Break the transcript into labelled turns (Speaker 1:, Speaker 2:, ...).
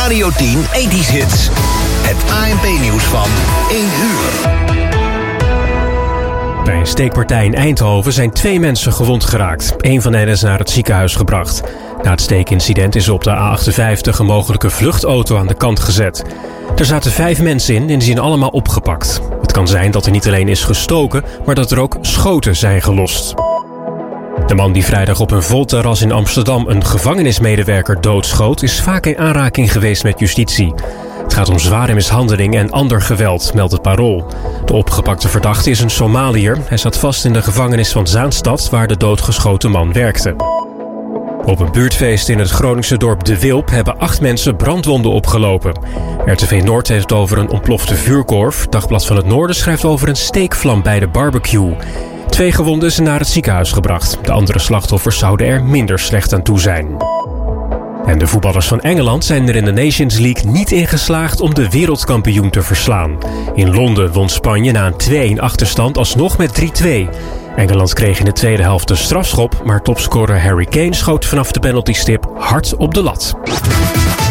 Speaker 1: Radio 10 80's Hits. Het ANP-nieuws van 1 uur.
Speaker 2: Bij een steekpartij in Eindhoven zijn 2 mensen gewond geraakt. 1 van hen is naar het ziekenhuis gebracht. Na het steekincident is op de A58 een mogelijke vluchtauto aan de kant gezet. Er zaten 5 mensen in en die zijn allemaal opgepakt. Het kan zijn dat er niet alleen is gestoken, maar dat er ook schoten zijn gelost. De man die vrijdag op een vol terras in Amsterdam een gevangenismedewerker doodschoot, is vaak in aanraking geweest met justitie. Het gaat om zware mishandeling en ander geweld, meldt het Parool. De opgepakte verdachte is een Somaliër. Hij zat vast in de gevangenis van Zaanstad, waar de doodgeschoten man werkte. Op een buurtfeest in het Groningse dorp De Wilp hebben 8 mensen brandwonden opgelopen. RTV Noord heeft het over een ontplofte vuurkorf. Dagblad van het Noorden schrijft over een steekvlam bij de barbecue. 2 gewonden zijn naar het ziekenhuis gebracht. De andere slachtoffers zouden er minder slecht aan toe zijn. En de voetballers van Engeland zijn er in de Nations League niet in geslaagd om de wereldkampioen te verslaan. In Londen won Spanje na een 2-1 achterstand alsnog met 3-2. Engeland kreeg in de tweede helft een strafschop, maar topscorer Harry Kane schoot vanaf de penaltystip hard op de lat.